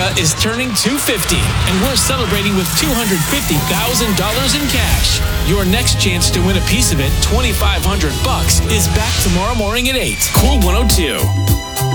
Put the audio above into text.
America is turning 250, and we're celebrating with $250,000 in cash. Your next chance to win a piece of it, $2,500, is back tomorrow morning at 8. Cool 102.